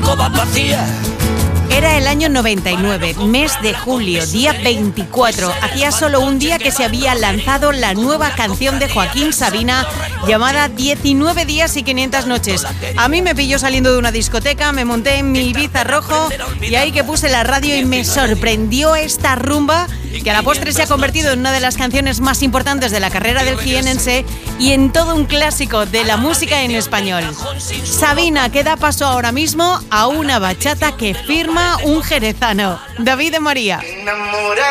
alcobas vacías. Era el año 99, mes de julio, día 24. Hacía solo un día que se había lanzado la nueva canción de Joaquín Sabina llamada 19 días y 500 noches. A mí me pilló saliendo de una discoteca, me monté en mi Ibiza rojo y ahí que puse la radio y me sorprendió esta rumba que a la postre se ha convertido en una de las canciones más importantes de la carrera del jienense y en todo un clásico de la música en español. Sabina que da paso ahora mismo a una bachata que firma un jerezano, David de María.